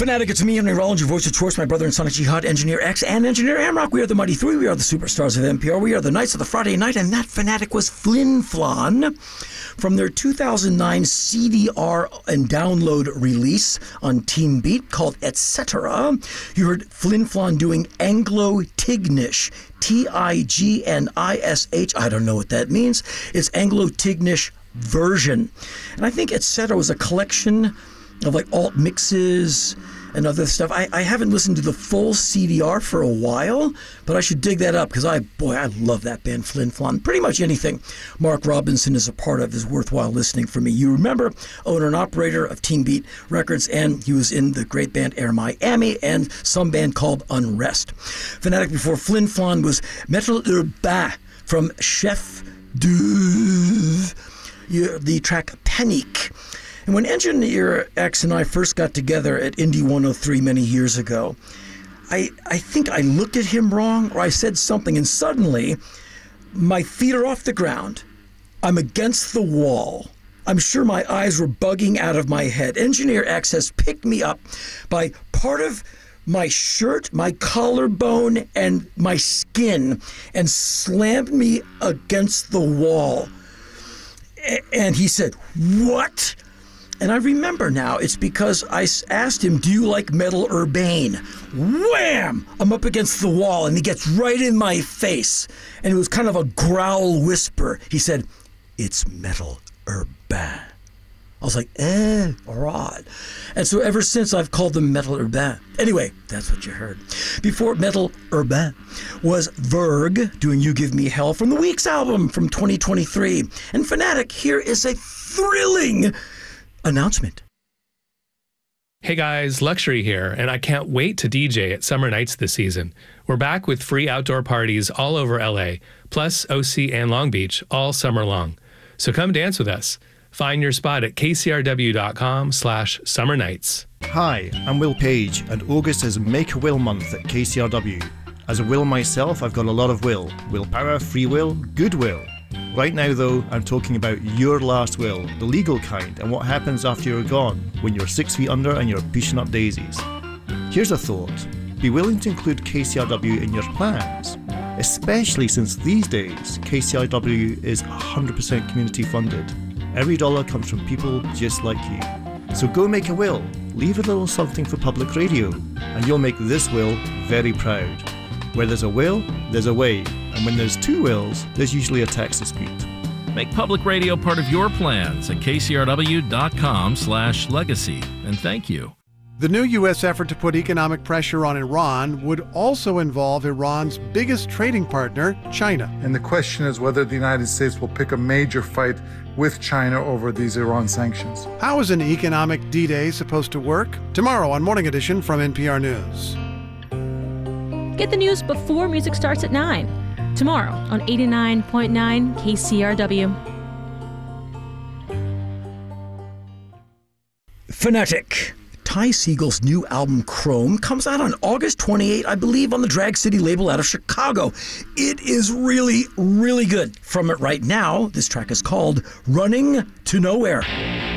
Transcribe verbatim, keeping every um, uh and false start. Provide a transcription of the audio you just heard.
Fanatic, it's me, Henry Rollins, your voice of choice, my brother and Sonic Jihad, Engineer X, and Engineer Amrock. We are the Mighty Three. We are the superstars of N P R. We are the Knights of the Friday Night, and that Fanatic was Flin Flon from their two thousand nine C D R and download release on Team Beat called Et Cetera. You heard Flin Flon doing Anglo-Tignish, T I G N I S H. I don't know what that means. It's Anglo-Tignish version. And I think Et Cetera was a collection of like alt mixes and other stuff. I, I haven't listened to the full C D R for a while, but I should dig that up because I, boy, I love that band Flin Flon. Pretty much anything Mark Robinson is a part of is worthwhile listening for me. You remember, owner and operator of Team Beat Records, and he was in the great band Air Miami and some band called Unrest. Fanatic before Flin Flon was Metal Urbain from Chef d'Oeuvre, the track Panique. And when Engineer X and I first got together at Indie one oh three many years ago, I, I think I looked at him wrong or I said something, and suddenly my feet are off the ground. I'm against the wall. I'm sure my eyes were bugging out of my head. Engineer X has picked me up by part of my shirt, my collarbone, and my skin and slammed me against the wall. And he said, "What?" And I remember now, it's because I asked him, "Do you like Metal Urbain?" Wham! I'm up against the wall, and he gets right in my face. And it was kind of a growl whisper. He said, "It's Metal Urbain." I was like, eh, right. And so ever since, I've called them Metal Urbain. Anyway, that's what you heard. Before Metal Urbain was Verg doing You Give Me Hell from the Weeks album from twenty twenty-three. And Fanatic, here is a thrilling announcement. Hey guys, Luxury here, and I can't wait to D J at Summer Nights this season. We're back with free outdoor parties all over L A, plus O C and Long Beach all summer long. So come dance with us. Find your spot at kcrw.com slash summer nights. Hi, I'm Will Page, and August is Make a Will month at K C R W. As a Will myself, I've got a lot of will. Willpower, free will, goodwill. Right now, though, I'm talking about your last will, the legal kind, and what happens after you're gone, when you're six feet under and you're pushing up daisies. Here's a thought. Be willing to include K C R W in your plans, especially since these days, K C R W is one hundred percent community funded. Every dollar comes from people just like you. So go make a will, leave a little something for public radio, and you'll make this will very proud. Where there's a will, there's a way. And when there's two wills, there's usually a tax dispute. Make public radio part of your plans at kcrw.com slash legacy. And thank you. The new U S effort to put economic pressure on Iran would also involve Iran's biggest trading partner, China. And the question is whether the United States will pick a major fight with China over these Iran sanctions. How is an economic D-Day supposed to work? Tomorrow on Morning Edition from N P R News. Get the news before music starts at nine. Tomorrow on eighty-nine point nine K C R W. Fanatic. Ty Segall's new album, Chrome, comes out on August twenty-eighth, I believe, on the Drag City label out of Chicago. It is really, really good. From it right now, this track is called Running to Nowhere.